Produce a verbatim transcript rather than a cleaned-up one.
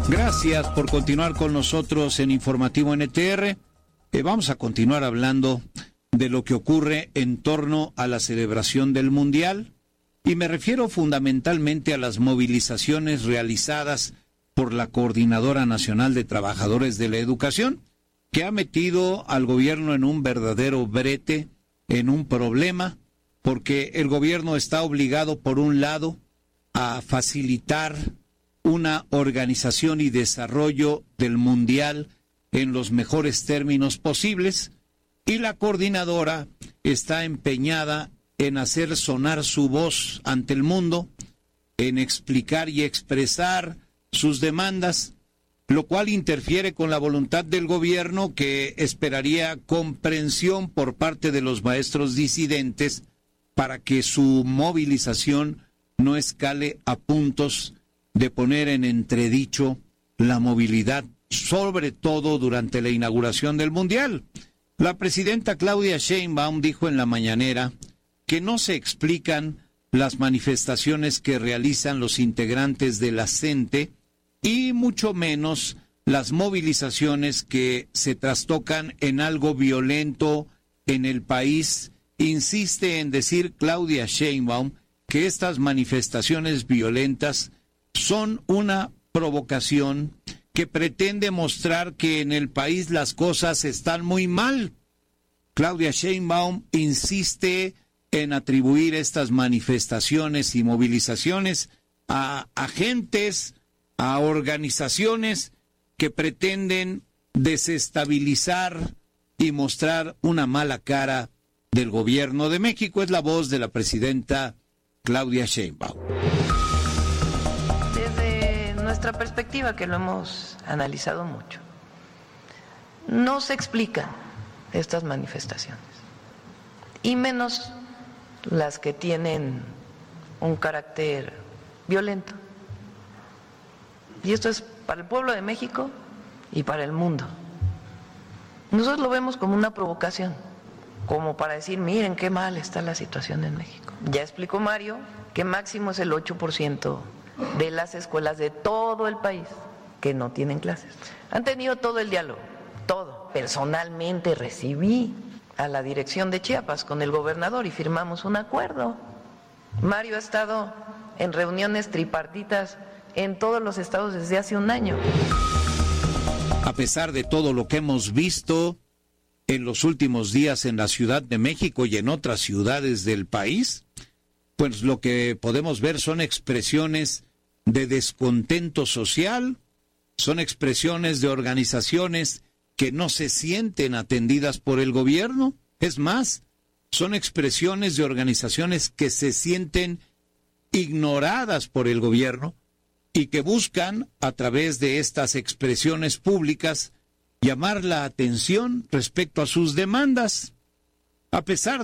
Gracias por continuar con nosotros en Informativo N T R. Eh, vamos a continuar hablando de lo que ocurre en torno a la celebración del Mundial, y me refiero fundamentalmente a las movilizaciones realizadas por la Coordinadora Nacional de Trabajadores de la Educación, que ha metido al gobierno en un verdadero brete, en un problema, porque el gobierno está obligado, por un lado, a facilitar una organización y desarrollo del Mundial en los mejores términos posibles, y la coordinadora está empeñada en hacer sonar su voz ante el mundo, en explicar y expresar sus demandas, lo cual interfiere con la voluntad del gobierno, que esperaría comprensión por parte de los maestros disidentes para que su movilización no escale a puntos de poner en entredicho la movilidad, sobre todo durante la inauguración del Mundial. La presidenta Claudia Sheinbaum dijo en la mañanera que no se explican las manifestaciones que realizan los integrantes de la CENTE, y mucho menos las movilizaciones que se trastocan en algo violento en el país. Insiste en decir Claudia Sheinbaum que estas manifestaciones violentas son una provocación que pretende mostrar que en el país las cosas están muy mal. Claudia Sheinbaum insiste en atribuir estas manifestaciones y movilizaciones a agentes, a organizaciones que pretenden desestabilizar y mostrar una mala cara del gobierno de México. Es la voz de la presidenta Claudia Sheinbaum. Desde nuestra perspectiva, que lo hemos analizado mucho, no se explican estas manifestaciones, y menos las que tienen un carácter violento. Y esto es para el pueblo de México y para el mundo. Nosotros lo vemos como una provocación, como para decir, miren qué mal está la situación en México. Ya explicó Mario que máximo es el ocho por ciento de las escuelas de todo el país que no tienen clases. Han tenido todo el diálogo, todo. Personalmente recibí a la dirección de Chiapas con el gobernador y firmamos un acuerdo. Mario ha estado en reuniones tripartitas en todos los estados desde hace un año. A pesar de todo lo que hemos visto en los últimos días en la Ciudad de México y en otras ciudades del país, pues lo que podemos ver son expresiones de descontento social, son expresiones de organizaciones que no se sienten atendidas por el gobierno. Es más, son expresiones de organizaciones que se sienten ignoradas por el gobierno y que buscan, a través de estas expresiones públicas, llamar la atención respecto a sus demandas. A pesar